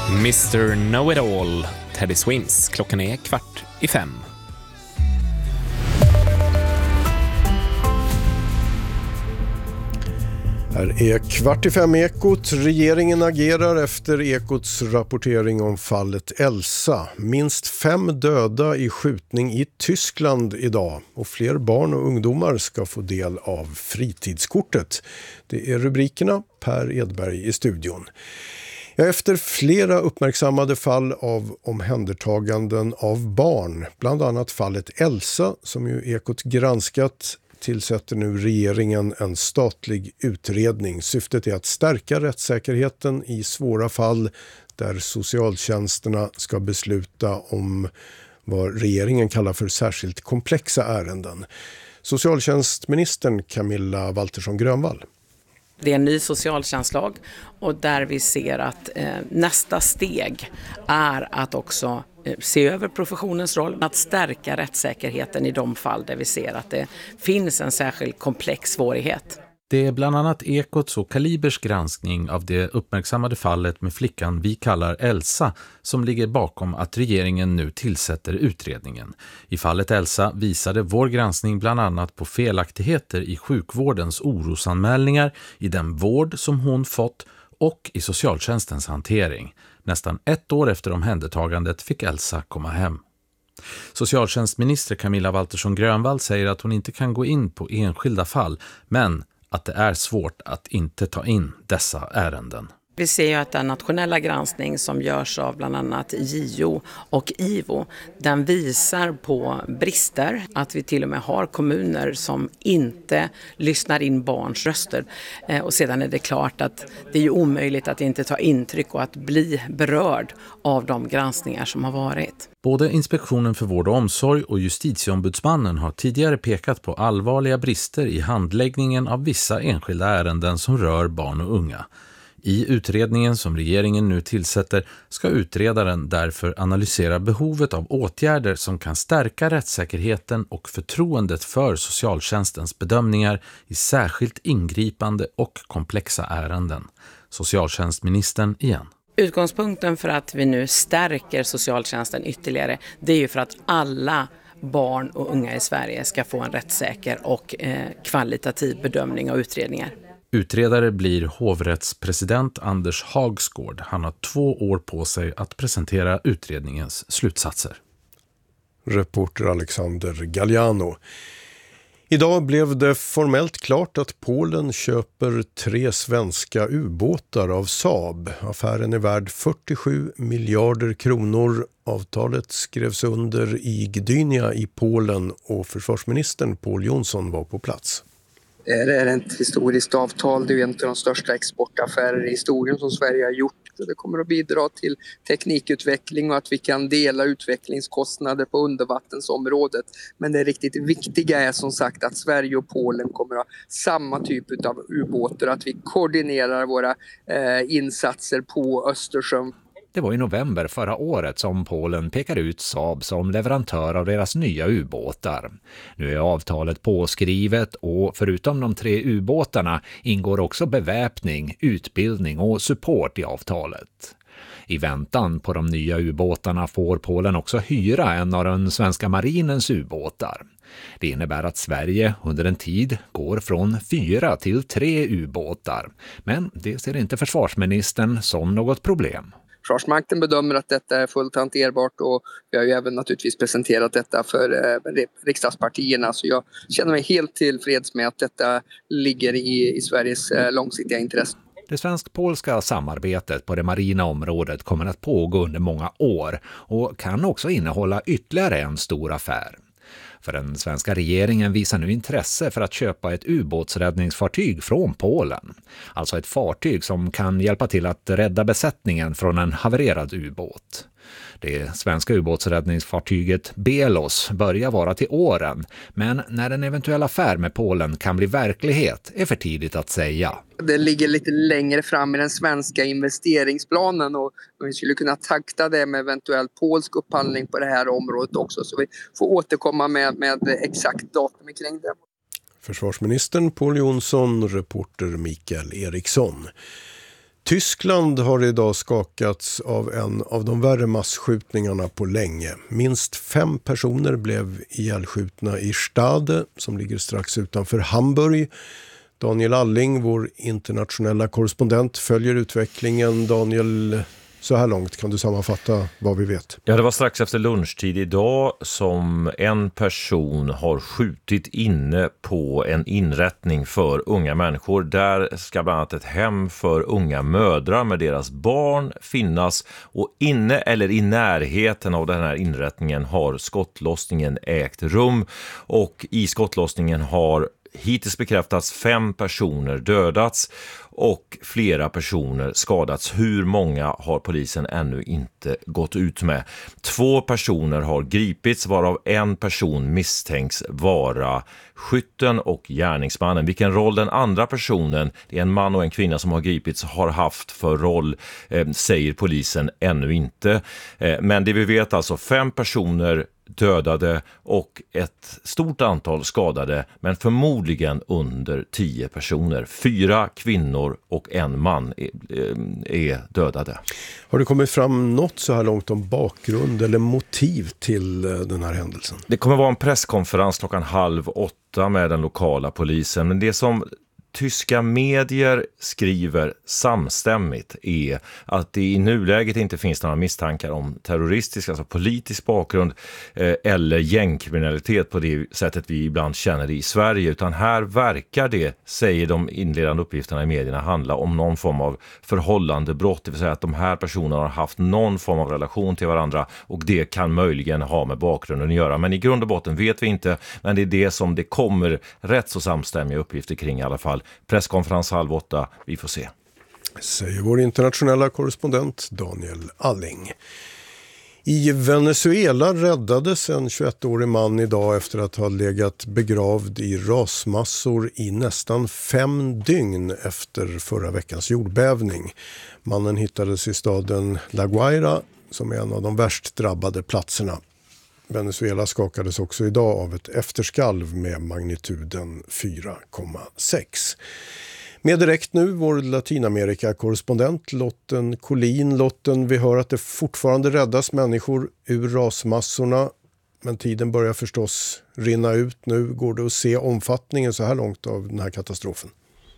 Mr. Know-It-All, Teddy Swims. Klockan är 4:45. Här är 4:45 Ekot. Regeringen agerar efter Ekots rapportering om fallet Elsa. Minst 5 döda i skjutning i Tyskland idag. Och fler barn och ungdomar ska få del av fritidskortet. Det är rubrikerna. Per Edberg i studion. Efter flera uppmärksammade fall av omhändertaganden av barn, bland annat fallet Elsa som ju Ekot granskat, tillsätter nu regeringen en statlig utredning. Syftet är att stärka rättssäkerheten i svåra fall där socialtjänsterna ska besluta om vad regeringen kallar för särskilt komplexa ärenden. Socialtjänstministern Camilla Waltersson Grönvall. Det är en ny socialtjänstlag och där vi ser att nästa steg är att också se över professionens roll, att stärka rättssäkerheten i de fall där vi ser att det finns en särskild komplex svårighet. Det är bland annat Ekots och Kalibers granskning av det uppmärksammade fallet med flickan vi kallar Elsa som ligger bakom att regeringen nu tillsätter utredningen. I fallet Elsa visade vår granskning bland annat på felaktigheter i sjukvårdens orosanmälningar, i den vård som hon fått och i socialtjänstens hantering. Nästan 1 år efter omhändertagandet fick Elsa komma hem. Socialtjänstminister Camilla Waltersson Grönvall säger att hon inte kan gå in på enskilda fall, men att det är svårt att inte ta in dessa ärenden. Vi ser ju att den nationella granskning som görs av bland annat JO och IVO, den visar på brister, att vi till och med har kommuner som inte lyssnar in barns röster. Och sedan är det klart att det är omöjligt att inte ta intryck och att bli berörd av de granskningar som har varit. Både Inspektionen för vård och omsorg och Justitieombudsmannen har tidigare pekat på allvarliga brister i handläggningen av vissa enskilda ärenden som rör barn och unga. I utredningen som regeringen nu tillsätter ska utredaren därför analysera behovet av åtgärder som kan stärka rättssäkerheten och förtroendet för socialtjänstens bedömningar i särskilt ingripande och komplexa ärenden. Socialtjänstministern igen. Utgångspunkten för att vi nu stärker socialtjänsten ytterligare, det är ju för att alla barn och unga i Sverige ska få en rättssäker och kvalitativ bedömning av utredningar. Utredare blir hovrättspresident Anders Hagsgård. Han har 2 år på sig att presentera utredningens slutsatser. Reporter Alexander Galliano. Idag blev det formellt klart att Polen köper 3 svenska ubåtar av Saab. Affären är värd 47 miljarder kronor. Avtalet skrevs under i Gdynia i Polen och försvarsministern Pål Jonsson var på plats. Det är ett historiskt avtal. Det är en av de största exportaffärer i historien som Sverige har gjort. Det kommer att bidra till teknikutveckling och att vi kan dela utvecklingskostnader på undervattensområdet. Men det riktigt viktiga är som sagt att Sverige och Polen kommer att ha samma typ av ubåtar. Att vi koordinerar våra insatser på Östersjön. Det var i november förra året som Polen pekade ut Saab som leverantör av deras nya ubåtar. Nu är avtalet påskrivet och förutom de 3 ubåtarna ingår också beväpning, utbildning och support i avtalet. I väntan på de nya ubåtarna får Polen också hyra en av den svenska marinens ubåtar. Det innebär att Sverige under en tid går från 4 till 3 ubåtar. Men det ser inte försvarsministern som något problem. Försvarsmakten bedömer att detta är fullt hanterbart och vi har ju även naturligtvis presenterat detta för riksdagspartierna. Så jag känner mig helt tillfreds med att detta ligger i Sveriges långsiktiga intresse. Det svensk-polska samarbetet på det marina området kommer att pågå under många år och kan också innehålla ytterligare en stor affär. För den svenska regeringen visar nu intresse för att köpa ett ubåtsräddningsfartyg från Polen. Alltså ett fartyg som kan hjälpa till att rädda besättningen från en havererad ubåt. Det svenska ubåtsräddningsfartyget Belos börjar vara till åren, men när en eventuell affär med Polen kan bli verklighet är för tidigt att säga. Det ligger lite längre fram i den svenska investeringsplanen och vi skulle kunna takta det med eventuell polsk upphandling på det här området också. Så vi får återkomma med exakt datum kring det. Försvarsministern Pål Jonsson, reporter Mikael Eriksson. Tyskland har idag skakats av en av de värre massskjutningarna på länge. Minst 5 personer blev ihjälskjutna i Stade som ligger strax utanför Hamburg. Daniel Alling, vår internationella korrespondent, följer utvecklingen. Daniel, så här långt kan du sammanfatta vad vi vet? Ja, det var strax efter lunchtid idag som en person har skjutit inne på en inrättning för unga människor. Där ska bland annat ett hem för unga mödrar med deras barn finnas, och inne eller i närheten av den här inrättningen har skottlossningen ägt rum, och i skottlossningen har hittills bekräftats 5 personer dödats och flera personer skadats. Hur många har polisen ännu inte gått ut med. 2 personer har gripits, varav en person misstänks vara skytten och gärningsmannen. Vilken roll den andra personen, det är en man och en kvinna som har gripits, har haft för roll säger polisen ännu inte. Men det vi vet alltså, 5 personer dödade och ett stort antal skadade, men förmodligen under 10 personer. 4 kvinnor och en man är dödade. Har det kommit fram något så här långt om bakgrund eller motiv till den här händelsen? Det kommer vara en presskonferens 7:30 med den lokala polisen, men det som tyska medier skriver samstämmigt är att det i nuläget inte finns några misstankar om terroristisk, alltså politisk bakgrund eller gängkriminalitet på det sättet vi ibland känner det i Sverige, utan här verkar det, säger de inledande uppgifterna i medierna, handla om någon form av förhållande brott, det vill säga att de här personerna har haft någon form av relation till varandra, och det kan möjligen ha med bakgrunden att göra. Men i grund och botten vet vi inte, men det är det som det kommer rätt så samstämmiga uppgifter kring i alla fall. Presskonferens 7:30, vi får se. Säger vår internationella korrespondent Daniel Alling. I Venezuela räddades en 21-årig man idag efter att ha legat begravd i rasmassor i nästan 5 dygn efter förra veckans jordbävning. Mannen hittades i staden La Guaira som är en av de värst drabbade platserna. Venezuela skakades också idag av ett efterskalv med magnituden 4,6. Med direkt nu vår Latinamerika-korrespondent Lotten Collin. Lotten, vi hör att det fortfarande räddas människor ur rasmassorna, men tiden börjar förstås rinna ut nu. Går det att se omfattningen så här långt av den här katastrofen?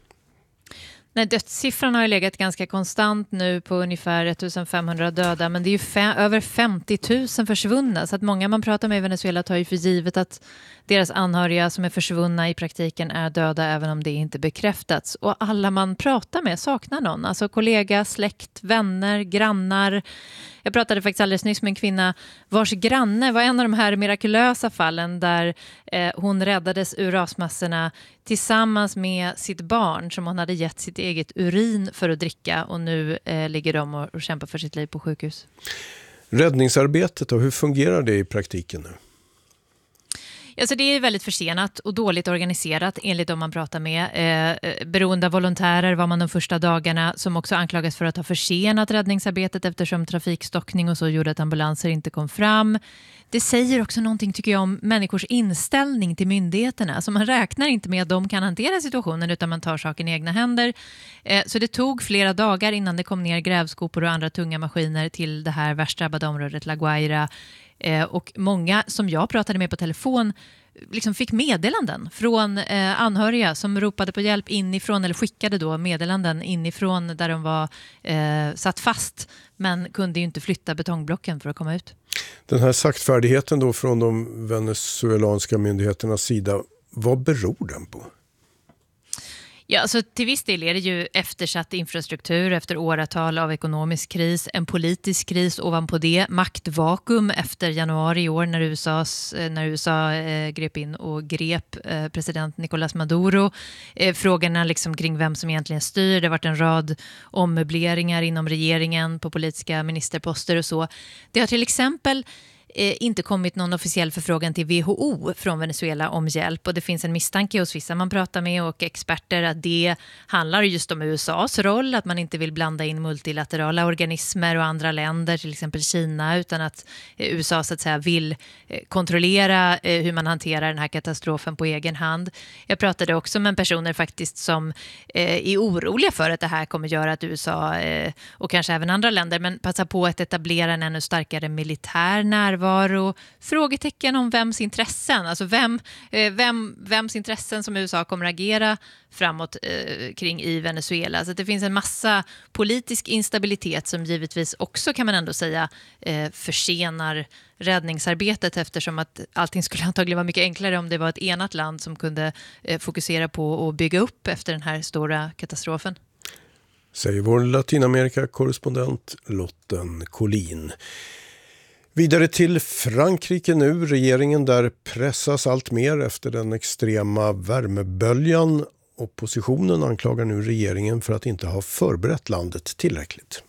Nej, dödssiffran har ju legat ganska konstant nu på ungefär 1500 döda, men det är ju över 50 000 försvunna, så att många man pratar med i Venezuela tar ju för givet att deras anhöriga som är försvunna i praktiken är döda, även om det inte bekräftats. Och alla man pratar med saknar någon, alltså kollega, släkt, vänner, grannar. Jag pratade faktiskt alldeles nyss med en kvinna vars granne var en av de här mirakulösa fallen där hon räddades ur rasmassorna tillsammans med sitt barn som hon hade gett sitt eget urin för att dricka, och nu ligger de och kämpar för sitt liv på sjukhus. Räddningsarbetet och hur fungerar det i praktiken nu? Alltså det är väldigt försenat och dåligt organiserat enligt de man pratar med. Beroende av volontärer var man de första dagarna, som också anklagas för att ha försenat räddningsarbetet eftersom trafikstockning och så gjorde att ambulanser inte kom fram. Det säger också någonting, tycker jag, om människors inställning till myndigheterna. Alltså man räknar inte med att de kan hantera situationen, utan man tar saken i egna händer. Så det tog flera dagar innan det kom ner grävskopor och andra tunga maskiner till det här värst drabbade området La Guaira. Och många som jag pratade med på telefon liksom fick meddelanden från anhöriga som ropade på hjälp inifrån, eller skickade då meddelanden inifrån där de var satt fast, men kunde ju inte flytta betongblocken för att komma ut. Den här saktfärdigheten då från de venezuelanska myndigheternas sida, vad beror den på? Ja, alltså till viss del är det ju eftersatt infrastruktur efter åratal av ekonomisk kris, en politisk kris ovanpå det, maktvakuum efter januari i år när USA grep in och grep president Nicolás Maduro. Frågorna liksom kring vem som egentligen styr, det har varit en rad ommöbleringar inom regeringen på politiska ministerposter och så. Det har till exempel inte kommit någon officiell förfrågan till WHO från Venezuela om hjälp, och det finns en misstanke hos vissa man pratar med och experter att det handlar just om USAs roll, att man inte vill blanda in multilaterala organismer och andra länder, till exempel Kina, utan att USA så att säga vill kontrollera hur man hanterar den här katastrofen på egen hand. Jag pratade också med personer faktiskt som är oroliga för att det här kommer göra att USA och kanske även andra länder men passar på att etablera en ännu starkare militär närvaro. Frågetecken om vems intressen, alltså vems intressen som USA kommer att agera framåt kring i Venezuela. Så att det finns en massa politisk instabilitet som givetvis också, kan man ändå säga, försenar räddningsarbetet, eftersom att allting skulle antagligen vara mycket enklare om det var ett enat land som kunde fokusera på att bygga upp efter den här stora katastrofen. Säger vår Latinamerika-korrespondent Lotten Collin. Vidare till Frankrike nu. Regeringen där pressas allt mer efter den extrema värmeböljan. Oppositionen anklagar nu regeringen för att inte ha förberett landet tillräckligt.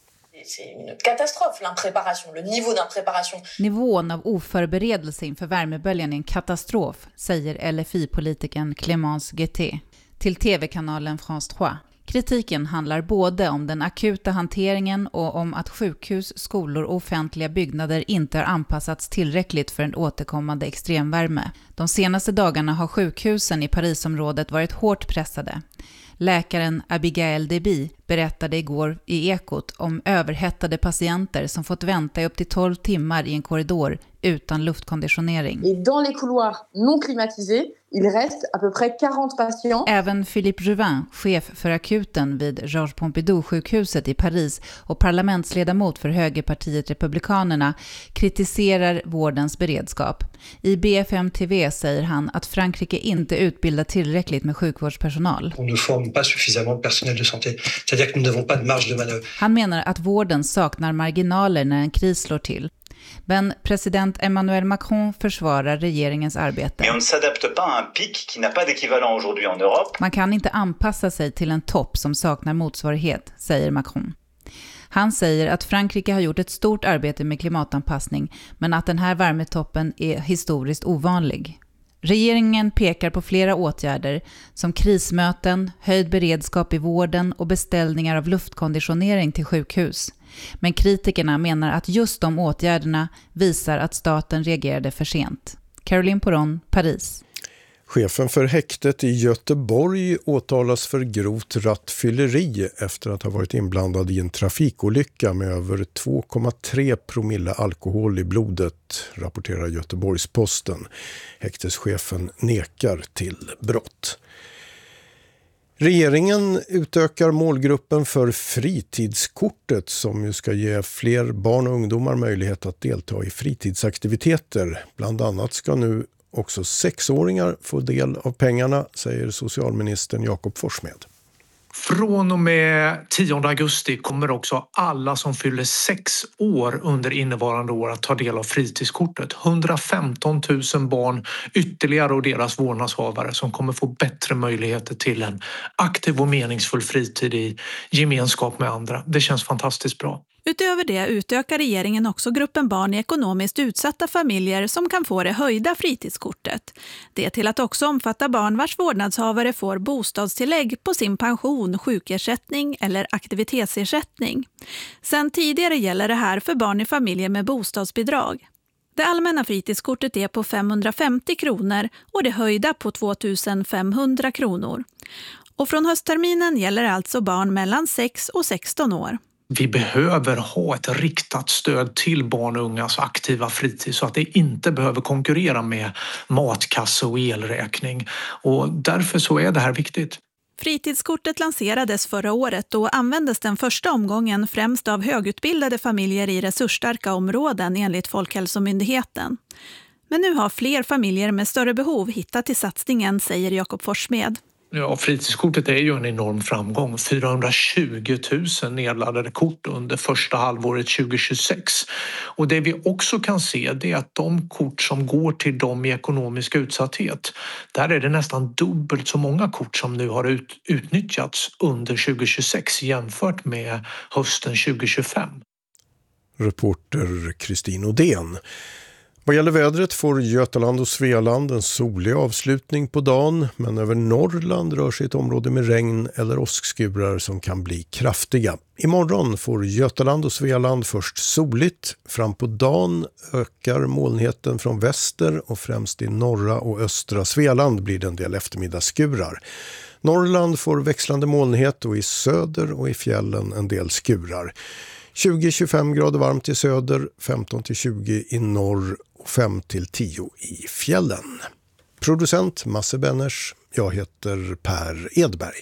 Nivån av oförberedelse inför värmeböljan är en katastrof, säger LFI-politikern Clémence Guettet till tv-kanalen France 3. Kritiken handlar både om den akuta hanteringen och om att sjukhus, skolor och offentliga byggnader inte har anpassats tillräckligt för en återkommande extremvärme. De senaste dagarna har sjukhusen i Parisområdet varit hårt pressade. Läkaren Abigail Deby berättade igår i Ekot om överhettade patienter som fått vänta i upp till 12 timmar i en korridor utan luftkonditionering. Dans les couloirs non climatisés, il reste à peu près 40 patients. Även Philippe Juvin, chef för akuten vid Georges Pompidou-sjukhuset i Paris och parlamentsledamot för högerpartiet Republikanerna, kritiserar vårdens beredskap. I BFM TV säger han att Frankrike inte utbildar tillräckligt med sjukvårdspersonal. On ne forme pas suffisamment de personnel de santé. C'est-à-dire que nous n'avons pas de marge de manœuvre. Han menar att vården saknar marginaler när en kris slår till. Men president Emmanuel Macron försvarar regeringens arbete. Mais on ne s'adapte pas à un pic qui n'a pas d'équivalent aujourd'hui en Europe. Man kan inte anpassa sig till en topp som saknar motsvarighet, säger Macron. Han säger att Frankrike har gjort ett stort arbete med klimatanpassning, men att den här värmetoppen är historiskt ovanlig. Regeringen pekar på flera åtgärder som krismöten, höjd beredskap i vården och beställningar av luftkonditionering till sjukhus. Men kritikerna menar att just de åtgärderna visar att staten reagerade för sent. Caroline Poron, Paris. Chefen för häktet i Göteborg åtalas för grovt rattfylleri efter att ha varit inblandad i en trafikolycka med över 2,3 promille alkohol i blodet, rapporterar Göteborgs-Posten. Häkteschefen nekar till brott. Regeringen utökar målgruppen för fritidskortet som ju ska ge fler barn och ungdomar möjlighet att delta i fritidsaktiviteter. Bland annat ska nu också 6-åringar får del av pengarna, säger socialministern Jakob Forssmed. Från och med 10 augusti kommer också alla som fyller 6 år under innevarande år att ta del av fritidskortet. 115 000 barn ytterligare och deras vårdnadshavare som kommer få bättre möjligheter till en aktiv och meningsfull fritid i gemenskap med andra. Det känns fantastiskt bra. Utöver det utökar regeringen också gruppen barn i ekonomiskt utsatta familjer som kan få det höjda fritidskortet. Det till att också omfatta barn vars vårdnadshavare får bostadstillägg på sin pension, sjukersättning eller aktivitetsersättning. Sen tidigare gäller det här för barn i familjer med bostadsbidrag. Det allmänna fritidskortet är på 550 kronor och det höjda på 2500 kronor. Och från höstterminen gäller alltså barn mellan 6 och 16 år. Vi behöver ha ett riktat stöd till barn och ungas aktiva fritid så att det inte behöver konkurrera med matkasse och elräkning. Och därför så är det här viktigt. Fritidskortet lanserades förra året och användes den första omgången främst av högutbildade familjer i resursstarka områden enligt Folkhälsomyndigheten. Men nu har fler familjer med större behov hittat till satsningen, säger Jakob Forssmed. Ja, fritidskortet är ju en enorm framgång. 420 000 nedladdade kort under första halvåret 2026. Och det vi också kan se det är att de kort som går till dem i ekonomisk utsatthet, där är det nästan dubbelt så många kort som nu har utnyttjats under 2026 jämfört med hösten 2025. Reporter Kristin Odén. Vad gäller vädret får Götaland och Svealand en solig avslutning på dagen, men över Norrland rör sig ett område med regn eller åskskurar som kan bli kraftiga. Imorgon får Götaland och Svealand först soligt. Fram på dagen ökar molnheten från väster och främst i norra och östra Svealand blir det en del eftermiddagsskurar. Norrland får växlande molnighet och i söder och i fjällen en del skurar. 20-25 grader varmt i söder, 15-20 i norr och 5-10 i fjällen. Producent Masse Benners, jag heter Per Edberg.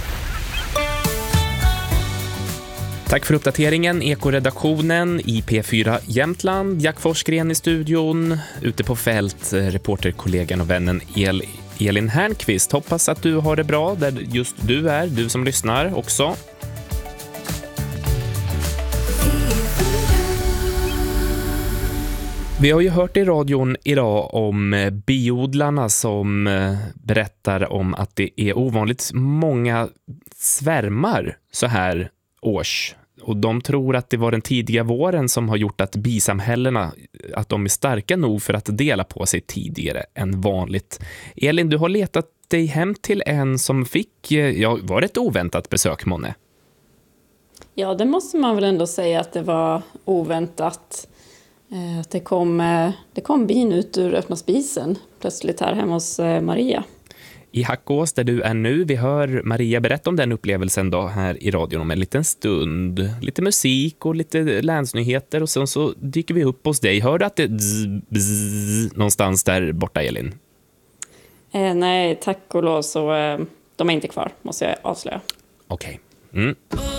Tack för uppdateringen, Ekoredaktionen i P4 Jämtland. Jack Forsgren i studion, ute på fält, reporterkollegan och vännen Elin Härnqvist. Hoppas att du har det bra där just du är, du som lyssnar också. Vi har ju hört i radion idag om biodlarna som berättar om att det är ovanligt många svärmar så här års. Och de tror att det var den tidiga våren som har gjort att bisamhällena, att de är starka nog för att dela på sig tidigare än vanligt. Elin, du har letat dig hem till en som fick, var ett oväntat besök, månne? Ja, det måste man väl ändå säga att det var oväntat. Det kom bin ut ur öppna spisen plötsligt här hemma hos Maria. I Hackås där du är nu, vi hör Maria berätta om den upplevelsen då här i radion om en liten stund. Lite musik och lite länsnyheter och sen så dyker vi upp hos dig. Hör du att det bzz någonstans där borta, Elin? Nej, tack och lov så de är inte kvar, måste jag avslöja. Okej.